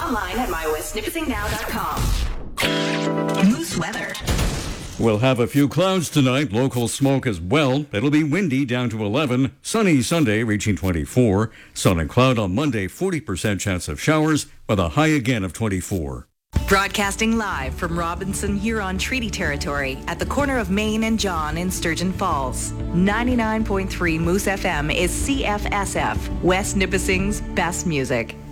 online at mywestnipissingnow.com. Moose weather. We'll have a few clouds tonight, local smoke as well. It'll be windy down to 11. Sunny Sunday reaching 24. Sun and cloud on Monday, 40% chance of showers with a high again of 24. Broadcasting live from Robinson Huron Treaty Territory at the corner of Main and John in Sturgeon Falls. 99.3 Moose FM is CFSF, West Nipissing's best music.